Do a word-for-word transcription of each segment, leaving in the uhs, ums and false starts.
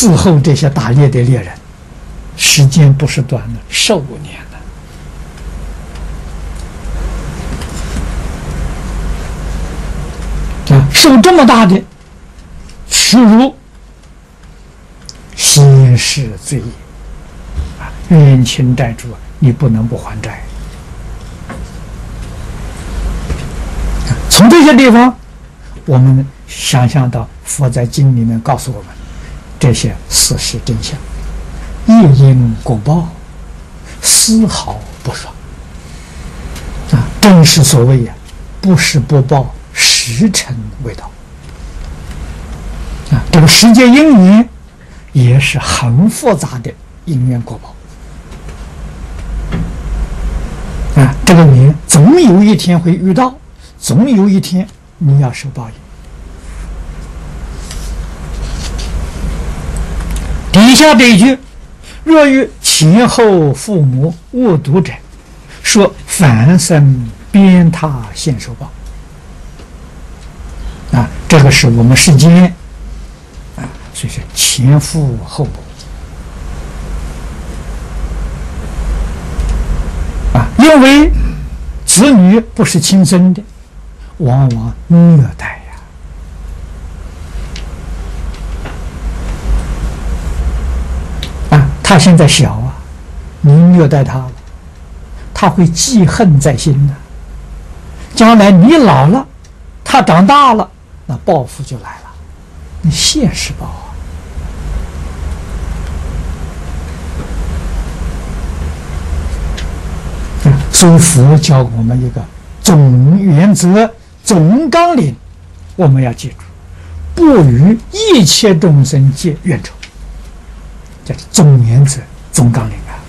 伺候这些打猎的猎人，时间不是短的，数年的啊，受这么大的耻辱，心是罪业啊！冤亲债主，你不能不还债。从这些地方，我们想象到佛在经里面告诉我们这些事实真相，业因果报，丝毫不爽啊！正是所谓呀，不是不报，时辰未到啊！这个世界因缘也是很复杂的因缘果报啊！这个缘总有一天会遇到，总有一天你要受报应。底下这一句，若遇前后父母恶毒者，说凡生鞭挞现受报啊！这个是我们世间啊，所以说前父后母啊，因为子女不是亲生的，往往虐待呀啊！他现在小啊，你虐待他了，他会记恨在心的。将来你老了，他长大了，那报复就来了，那现世报啊！所以佛教我们一个总原则、总纲领，我们要记住：不与一切众生结怨仇，这是总原则、总纲领啊！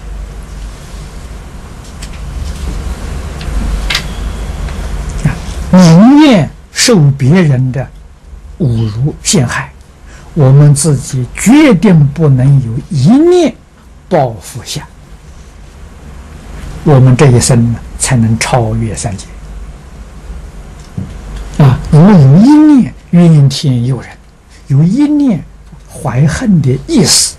宁愿受别人的侮辱陷害，我们自己决定不能有一念报复下，我们这一生呢才能超越三界啊！如有一念怨天尤人，有一念怀恨的意思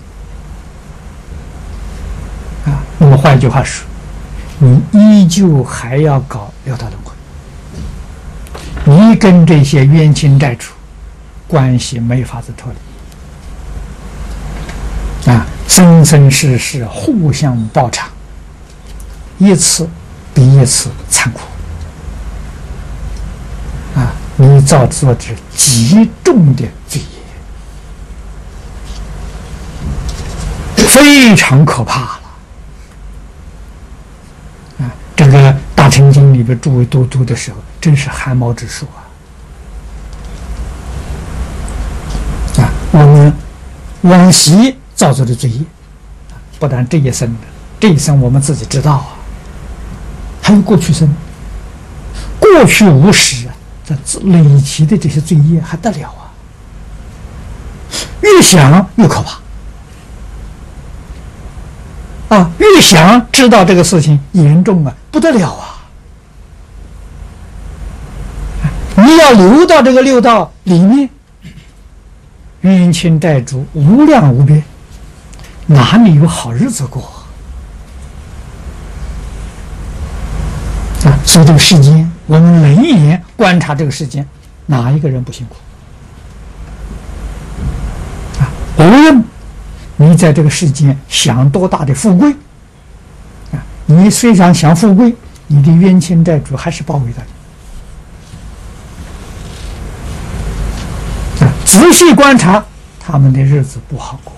啊，那么换一句话说，你依旧还要搞六道轮回，你跟这些冤亲债主关系没法子脱离啊，生生世世互相报偿，一次比一次残酷啊！你造作着极重的罪业，非常可怕了啊！这个《大乘经》里边诸位都读的时候，真是汗毛直竖啊！啊，我们往昔造作的罪业，不但这一生的，这一生我们自己知道啊，还有过去生，过去无始啊，这累积的这些罪业还得了啊！越想越可怕啊！越想知道这个事情严重啊，不得了啊！你要流到这个六道里面，冤亲债主无量无边，哪里有好日子过啊？所以这个世间，我们冷眼观察这个世间，哪一个人不辛苦啊？无论你在这个世间享多大的富贵啊，你虽然享富贵，你的冤亲债主还是包围着你啊。仔细观察，他们的日子不好过